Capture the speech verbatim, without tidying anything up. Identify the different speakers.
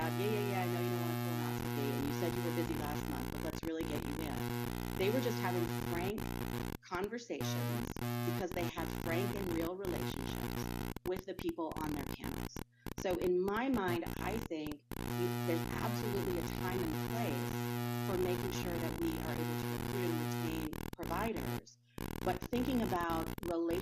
Speaker 1: about, yeah, yeah, yeah, I know you don't want a colonoscopy, and you said you were busy last month, but let's really get you in. They were just having frank conversations because they had frank and real relationships with the people on their panels. So in my mind, I think there's absolutely